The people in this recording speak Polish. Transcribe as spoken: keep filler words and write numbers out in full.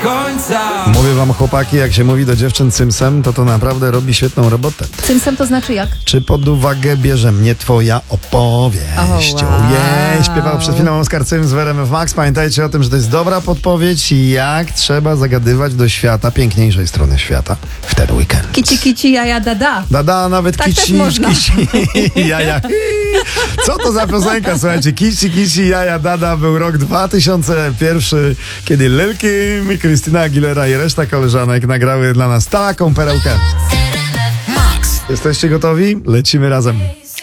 końca. Mówię wam, chłopaki, jak się mówi do dziewczyn cymsem, to to naprawdę robi świetną robotę. Cymsem to znaczy jak? Czy pod uwagę bierze mnie twoja opowieść? Oh, wow. Ojej, śpiewał przed chwilą Oskar Cyms w R M F Max. Pamiętajcie o tym, że to jest dobra podpowiedź, jak trzeba zagadywać do świata, piękniejszej strony świata w ten weekend. Kici, kici, jaja, dada. Dada, nawet Tak też kici, można. kici, jaja. Co to za piosenka, słuchajcie? Kici, kici, jaja, dada. Był rok dwa tysiące pierwszy, kiedy Lil Kim, Christina Aguilera i reszta koleżanek nagrały dla nas taką perełkę. Jesteście gotowi? Lecimy razem.